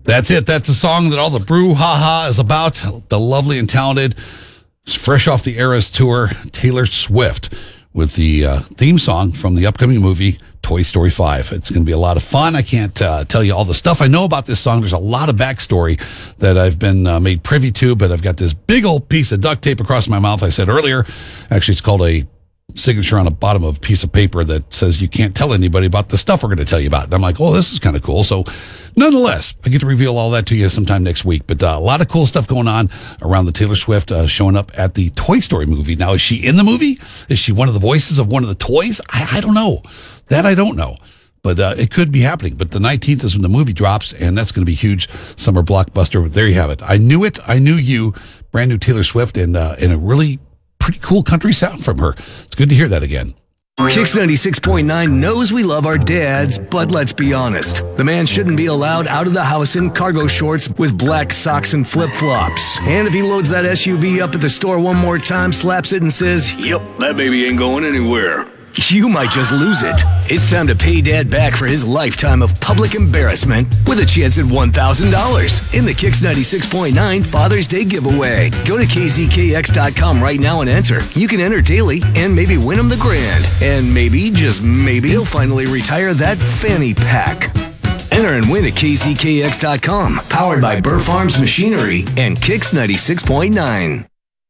That's it. That's the song that all the brouhaha is about. The lovely and talented, fresh off the Eras tour, Taylor Swift, with the theme song from the upcoming movie Toy Story 5. It's going to be a lot of fun. I can't tell you all the stuff I know about this song. There's a lot of backstory that I've been made privy to, but I've got this big old piece of duct tape across my mouth. I said earlier, actually, it's called a signature on the bottom of a piece of paper that says you can't tell anybody about the stuff we're going to tell you about. And I'm like, oh, this is kind of cool. So nonetheless, I get to reveal all that to you sometime next week. But a lot of cool stuff going on around the Taylor Swift showing up at the Toy Story movie. Now, is she in the movie? Is she one of the voices of one of the toys? I don't know. That I don't know. But it could be happening. But the 19th is when the movie drops, and that's going to be huge summer blockbuster. There you have it. I knew it. I knew you. Brand new Taylor Swift, and a really pretty cool country sound from her. It's good to hear that again. Kix 96.9 knows we love our dads, but let's be honest. The man shouldn't be allowed out of the house in cargo shorts with black socks and flip-flops. And if he loads that SUV up at the store one more time, slaps it and says, "Yep, that baby ain't going anywhere," you might just lose it. It's time to pay Dad back for his lifetime of public embarrassment with a chance at $1,000 in the Kix 96.9 Father's Day giveaway. Go to kzkx.com right now and enter. You can enter daily and maybe win him the grand. And maybe, just maybe, he'll finally retire that fanny pack. Enter and win at kzkx.com. Powered by Burr Farms Machinery and Kix 96.9.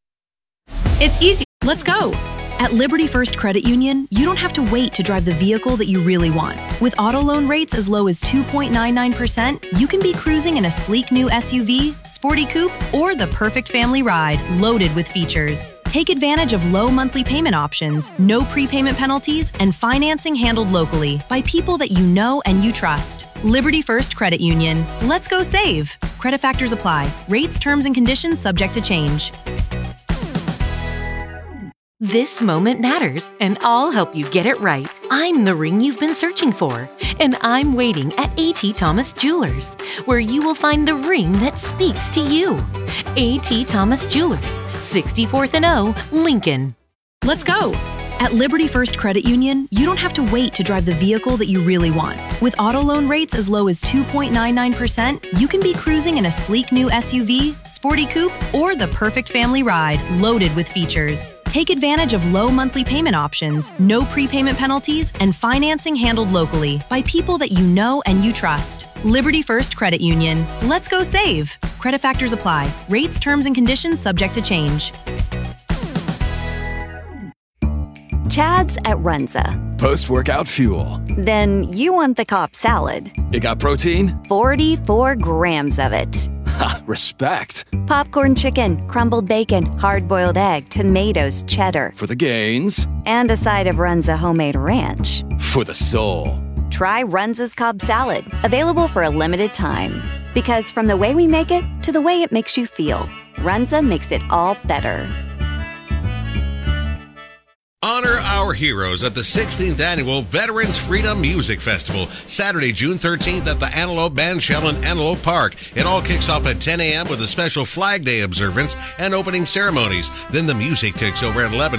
It's easy. Let's go. At Liberty First Credit Union, you don't have to wait to drive the vehicle that you really want. With auto loan rates as low as 2.99%, you can be cruising in a sleek new SUV, sporty coupe, or the perfect family ride loaded with features. Take advantage of low monthly payment options, no prepayment penalties, and financing handled locally by people that you know and you trust. Liberty First Credit Union. Let's go save. Credit factors apply. Rates, terms, and conditions subject to change. This moment matters, and I'll help you get it right. I'm the ring you've been searching for, and I'm waiting at A.T. Thomas Jewelers, where you will find the ring that speaks to you. A.T. Thomas Jewelers, 64th and O, Lincoln. Let's go. At Liberty First Credit Union, you don't have to wait to drive the vehicle that you really want. With auto loan rates as low as 2.99%, you can be cruising in a sleek new SUV, sporty coupe, or the perfect family ride loaded with features. Take advantage of low monthly payment options, no prepayment penalties, and financing handled locally by people that you know and you trust. Liberty First Credit Union. Let's go save. Credit factors apply. Rates, terms, and conditions subject to change. Chad's at Runza. Post-workout fuel. Then you want the Cobb salad. It got protein? 44 grams of it. Ha, respect. Popcorn chicken, crumbled bacon, hard-boiled egg, tomatoes, cheddar. For the gains. And a side of Runza homemade ranch. For the soul. Try Runza's Cobb salad. Available for a limited time. Because from the way we make it to the way it makes you feel, Runza makes it all better. Honor our heroes at the 16th Annual Veterans Freedom Music Festival, Saturday, June 13th at the Antelope Bandshell in Antelope Park. It all kicks off at 10 a.m. with a special Flag Day observance and opening ceremonies. Then the music takes over at 11